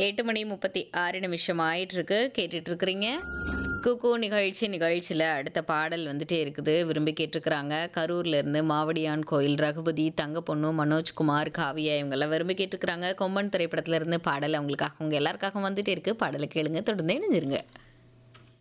8:36 ஆயிட்டிருக்கு. கேட்டுட்ருக்கிறீங்க. குக்கூ நிகழ்ச்சியில் அடுத்த பாடல் வந்துட்டே இருக்குது. விரும்பி கேட்டிருக்கிறாங்க. கரூர்லேருந்து மாவடியான் கோயில் ரகுபதி, தங்கப்பொண்ணு, மனோஜ்குமார், காவியா இவங்கெல்லாம் விரும்பி கேட்டிருக்கிறாங்க. கொம்பன் திரைப்படத்திலேருந்து பாடல் அவங்களுக்காக, அவங்க எல்லாருக்காகவும் வந்துட்டே இருக்கு. பாடலை கேளுங்க, தொடர்ந்து இணைஞ்சிருங்க.